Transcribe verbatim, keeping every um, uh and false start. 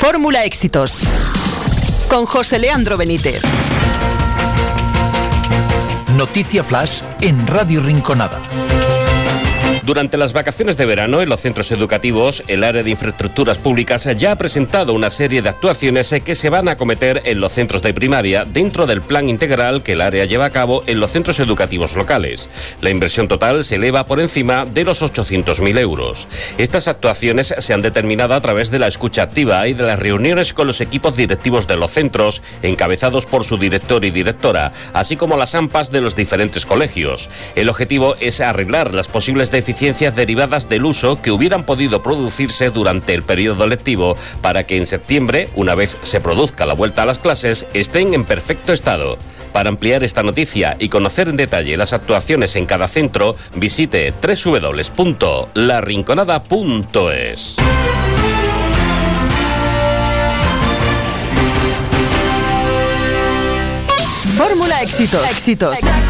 Fórmula Éxitos con José Leandro Benítez. Noticia Flash en Radio Rinconada. Durante las vacaciones de verano en los centros educativos, el área de infraestructuras públicas ya ha presentado una serie de actuaciones que se van a acometer en los centros de primaria dentro del plan integral que el área lleva a cabo en los centros educativos locales. La inversión total se eleva por encima de los ochocientos mil euros. Estas actuaciones se han determinado a través de la escucha activa y de las reuniones con los equipos directivos de los centros, encabezados por su director y directora, así como las AMPAs de los diferentes colegios. El objetivo es arreglar las posibles deficiencias derivadas del uso que hubieran podido producirse durante el periodo lectivo para que en septiembre, una vez se produzca la vuelta a las clases, estén en perfecto estado. Para ampliar esta noticia y conocer en detalle las actuaciones en cada centro, visite doble u doble u doble u punto la rinconada punto es. Fórmula Éxitos. Éxitos.